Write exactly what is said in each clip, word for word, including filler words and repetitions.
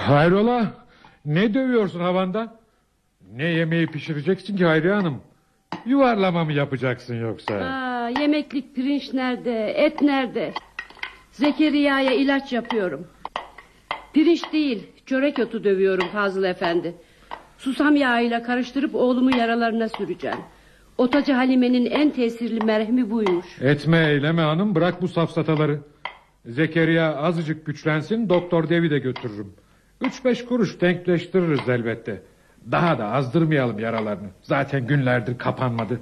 Hayrola? Ne dövüyorsun havanda? Ne yemeği pişireceksin ki Hayriye Hanım? Yuvarlama mı yapacaksın yoksa? Aa, yemeklik pirinç nerede? Et nerede? Zekeriya'ya ilaç yapıyorum. Pirinç değil, çörek otu dövüyorum Fazıl Efendi. Susam yağıyla karıştırıp oğlumun yaralarına süreceğim. Otacı Halime'nin en tesirli merhemi buymuş. Etme eyleme hanım, bırak bu safsataları. Zekeriya azıcık güçlensin, doktor Devi de götürürüm. Üç beş kuruş denkleştiririz elbette. Daha da azdırmayalım yaralarını. Zaten günlerdir kapanmadı.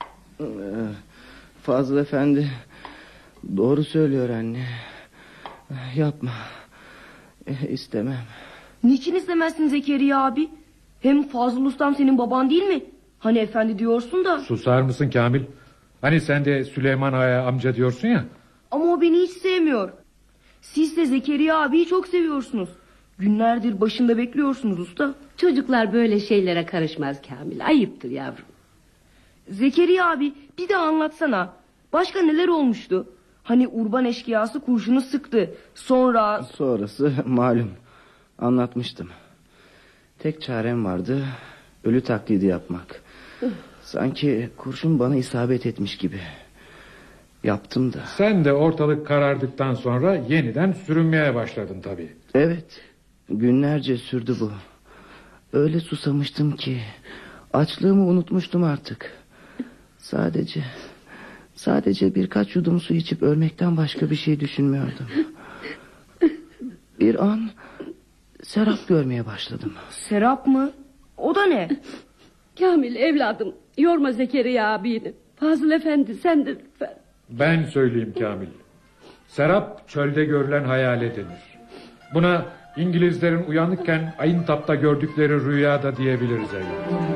Fazıl Efendi doğru söylüyor anne. Yapma. İstemem. Niçin istemezsin Zekeriya abi? Hem Fazıl Ustam senin baban değil mi? Hani efendi diyorsun da. Susar mısın Kamil? Hani sen de Süleyman Ağa'ya amca diyorsun ya. Ama o beni hiç sevmiyor. Siz de Zekeriya abiyi çok seviyorsunuz. Günlerdir başında bekliyorsunuz usta. Çocuklar böyle şeylere karışmaz Kamil. Ayıptır yavrum. Zekeriya abi bir daha anlatsana. Başka neler olmuştu? Hani urban eşkıyası kurşunu sıktı. Sonra... Sonrası malum. Anlatmıştım. Tek çarem vardı. Ölü taklidi yapmak. Sanki kurşun bana isabet etmiş gibi. Yaptım da. Sen de ortalık karardıktan sonra yeniden sürünmeye başladın tabii. Evet. Günlerce sürdü bu. Öyle susamıştım ki açlığımı unutmuştum artık. Sadece Sadece birkaç yudum su içip ölmekten başka bir şey düşünmüyordum. Bir an serap görmeye başladım. Serap mı? O da ne? Kamil evladım, yorma Zekeriya abini. Fazıl Efendi sen de lütfen. Ben söyleyeyim Kamil. Serap çölde görülen hayale denir. Buna İngilizlerin uyanıkken ayın tapta gördükleri rüya da diyebiliriz evladım.